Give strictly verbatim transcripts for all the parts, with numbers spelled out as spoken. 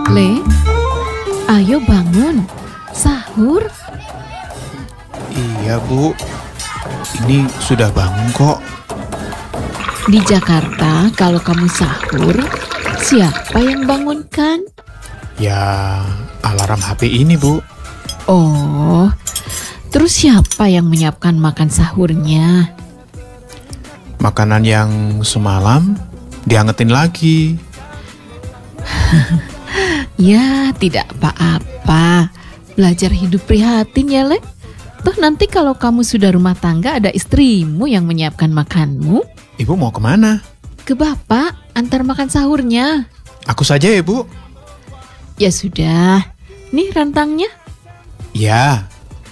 Le, ayo bangun, sahur. Iya Bu, ini sudah bangun kok. Di Jakarta kalau kamu sahur, siapa yang bangunkan? Ya, alarm H P ini Bu. Oh, terus siapa yang menyiapkan makan sahurnya? Makanan yang semalam diangetin lagi. Ya, tidak apa-apa. Belajar hidup prihatin ya, Le. Toh nanti kalau kamu sudah rumah tangga ada istrimu yang menyiapkan makanmu. Ibu mau kemana? Ke bapak, antar makan sahurnya. Aku saja ya Bu. Ya sudah, nih rantangnya. Ya.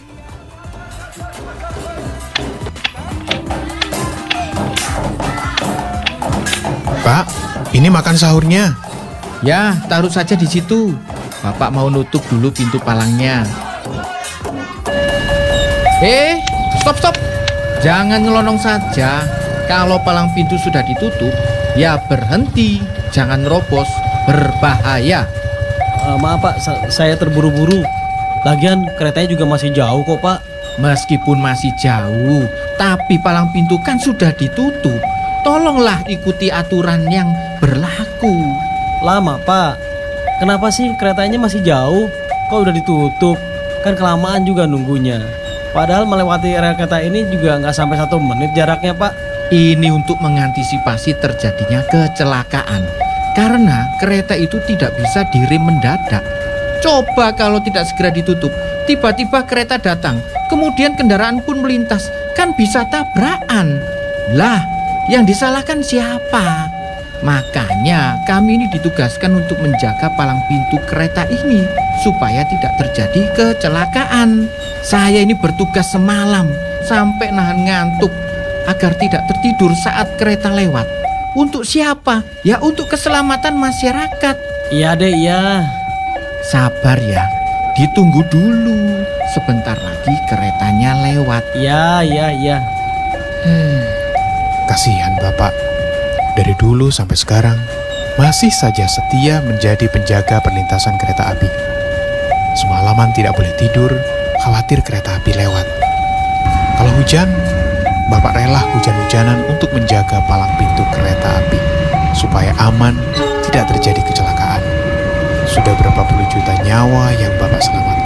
Pak, ini makan sahurnya. Ya, taruh saja di situ. Bapak mau nutup dulu pintu palangnya. Eh, stop, stop. Jangan nyelonong saja. Kalau palang pintu sudah ditutup, ya berhenti. Jangan nerobos, berbahaya. Uh, maaf Pak, sa- saya terburu-buru. Lagian keretanya juga masih jauh kok Pak. Meskipun masih jauh, tapi palang pintu kan sudah ditutup. Tolonglah ikuti aturan yang berlaku. Lama Pak. Kenapa sih keretanya masih jauh? Kok udah ditutup? Kan kelamaan juga nunggunya. Padahal melewati area kereta ini juga nggak sampai satu menit jaraknya Pak. Ini untuk mengantisipasi terjadinya kecelakaan. Karena kereta itu tidak bisa direm mendadak. Coba kalau tidak segera ditutup, tiba-tiba kereta datang, kemudian kendaraan pun melintas, kan bisa tabrakan. Lah, yang disalahkan siapa? Makanya kami ini ditugaskan untuk menjaga palang pintu kereta ini supaya tidak terjadi kecelakaan. Saya ini bertugas semalam sampai nahan ngantuk agar tidak tertidur saat kereta lewat. Untuk siapa? Ya untuk keselamatan masyarakat. Iya deh, iya. Sabar ya, ditunggu dulu. Sebentar lagi keretanya lewat. Iya, iya, iya. Kasihan Bapak. Dari dulu sampai sekarang masih saja setia menjadi penjaga perlintasan kereta api. Semalaman tidak boleh tidur, khawatir kereta api lewat. Kalau hujan, Bapak rela hujan-hujanan untuk menjaga palang pintu kereta api supaya aman, tidak terjadi kecelakaan. Sudah berapa puluh juta nyawa yang Bapak selamatkan.